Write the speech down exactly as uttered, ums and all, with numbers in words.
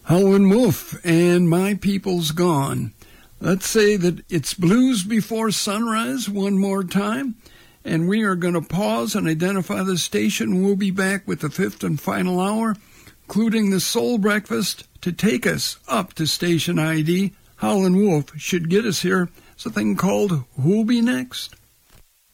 Howlin' Wolf and My People's Gone. Let's say that it's Blues Before Sunrise one more time, and we are going to pause and identify the station. We'll be back with the fifth and final hour, including the Soul Breakfast, to take us up to station I D. Howlin' Wolf should get us here. It's a thing called Who'll Be Next?